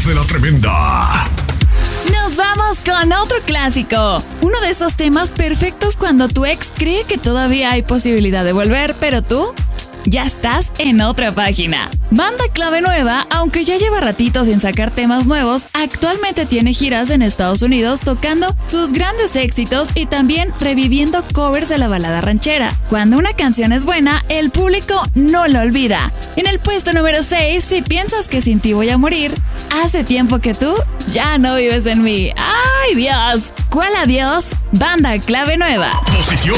de la tremenda. Nos vamos con otro clásico. Uno de esos temas perfectos cuando tu ex cree que todavía hay posibilidad de volver, pero tú ya estás en otra página. Banda Clave Nueva, aunque ya lleva ratito sin sacar temas nuevos, actualmente tiene giras en Estados Unidos tocando sus grandes éxitos y también reviviendo covers de la balada ranchera. Cuando una canción es buena, el público no lo olvida. En el puesto número 6, si piensas que sin ti voy a morir, hace tiempo que tú ya no vives en mí. ¡Ay, Dios! ¿Cuál adiós? Banda Clave Nueva. Posición